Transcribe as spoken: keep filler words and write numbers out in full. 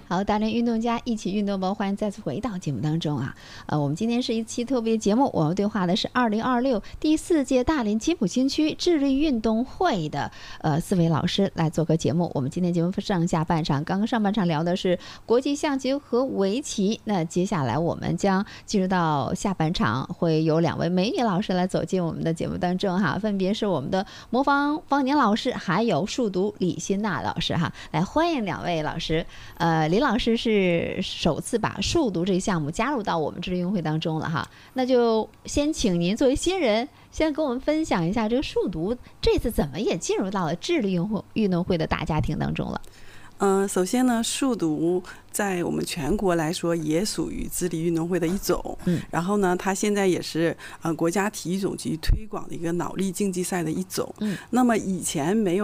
好，大连运动家一起运动吧，欢迎再次回到节目当中啊。呃，我们今天是一期特别节目，我们对话的是二零二六第四届大连吉普新区智力运动会的呃四位老师来做个节目。我们今天节目上下半场，刚刚上半场聊的是国际象棋和围棋，那接下来我们将进入到下半场，会有两位美女老师来走进我们的节目当中哈，分别是我们的魔方方宁老师，还有数独李欣娜老师哈，来欢迎两位老师。呃，李老师是首次把数独这个项目加入到我们智力运动会当中了哈，那就先请您作为新人，先跟我们分享一下这个数独这次怎么也进入到了智力运动会的大家庭当中了。 嗯、呃，首先呢，数独在我们全国来说也属于智力运动会的一种。嗯，然后呢，它现在也是呃国家体育总局推广的一个脑力竞技赛的一种。嗯，那么以前没有